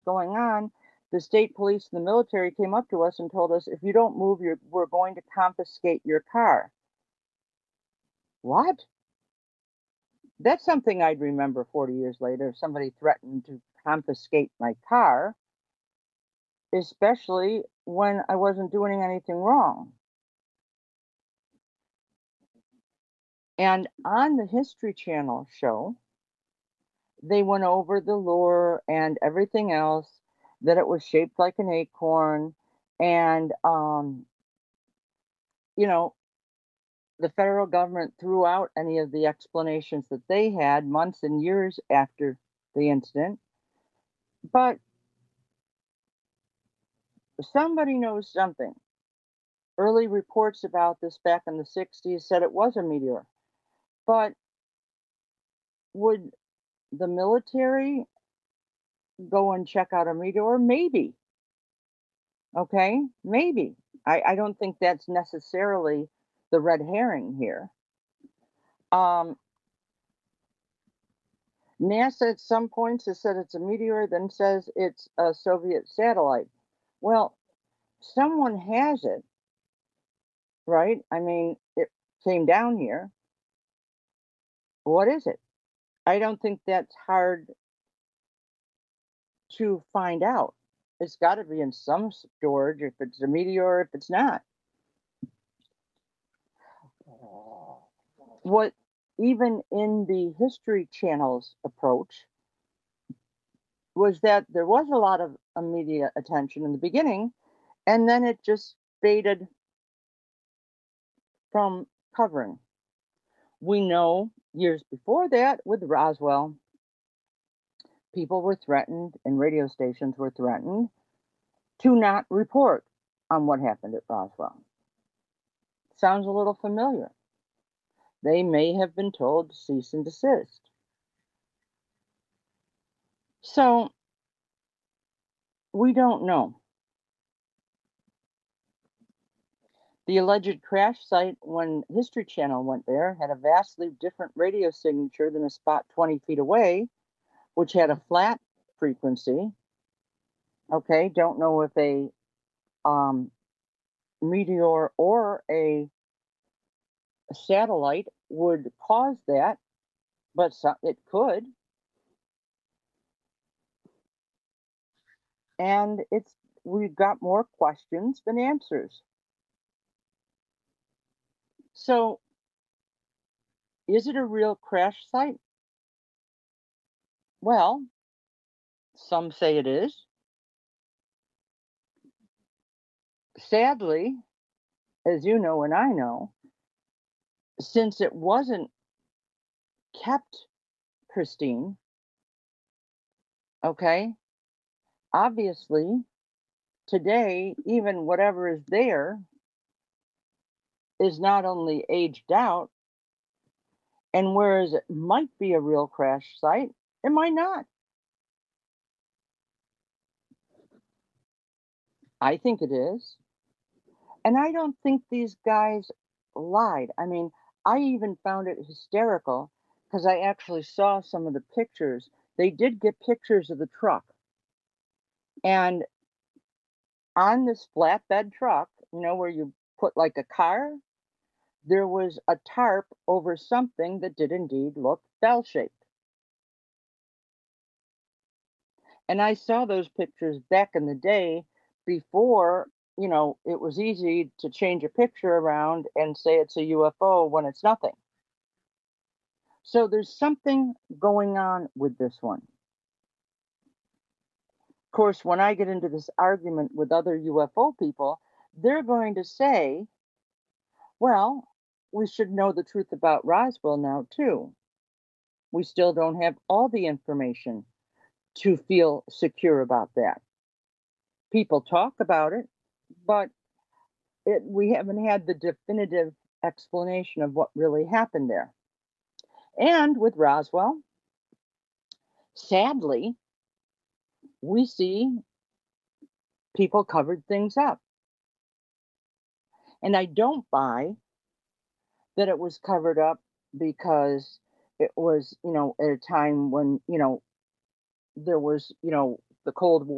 going on, the state police and the military came up to us and told us, if you don't move, we're going to confiscate your car. What? That's something I'd remember 40 years later if somebody threatened to confiscate my car, especially when I wasn't doing anything wrong. And on the History Channel show, they went over the lore and everything else, that it was shaped like an acorn. And, you know, the federal government threw out any of the explanations that they had months and years after the incident. But somebody knows something. Early reports about this back in the 60s said it was a meteor. But would the military go and check out a meteor? Maybe. Okay, maybe. I don't think that's necessarily the red herring here. NASA at some points has said it's a meteor, then says it's a Soviet satellite. Well, someone has it, right? I mean, it came down here. What is it? I don't think that's hard to find out. It's got to be in some storage if it's a meteor, if it's not. What, even in the History Channel's approach, was that there was a lot of media attention in the beginning, and then it just faded from covering. We know years before that with Roswell, people were threatened and radio stations were threatened to not report on what happened at Roswell. Sounds a little familiar. They may have been told to cease and desist. So we don't know. The alleged crash site, when History Channel went there, had a vastly different radio signature than a spot 20 feet away, which had a flat frequency. Okay, don't know if a meteor or a satellite would cause that, but it could. And we've got more questions than answers. So, is it a real crash site? Well, some say it is. Sadly, as you know and I know, since it wasn't kept pristine, okay, obviously, today, even whatever is there is not only aged out, and whereas it might be a real crash site, it might not. I think it is. And I don't think these guys lied. I mean, I even found it hysterical because I actually saw some of the pictures. They did get pictures of the truck. And on this flatbed truck, where you put like a car, there was a tarp over something that did indeed look bell-shaped. And I saw those pictures back in the day before, it was easy to change a picture around and say it's a UFO when it's nothing. So there's something going on with this one. Of course, when I get into this argument with other UFO people, they're going to say, well, we should know the truth about Roswell now, too. We still don't have all the information to feel secure about that. People talk about it, but we haven't had the definitive explanation of what really happened there. And with Roswell, sadly, we see people covered things up. And I don't buy that it was covered up because it was, at a time when, there was, the Cold War.